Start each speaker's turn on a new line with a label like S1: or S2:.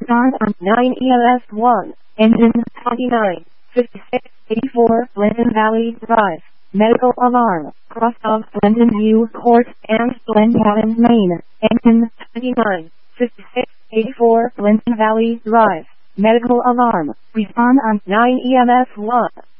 S1: Respond on 9 EMS 1. Engine 29, 56, 84, Linden Valley Drive. Medical alarm. Cross of Linden View Court and Glenhavon, Maine. Engine 29, 56, 84, Linden Valley Drive. Medical alarm. Respond on 9 EMS 1.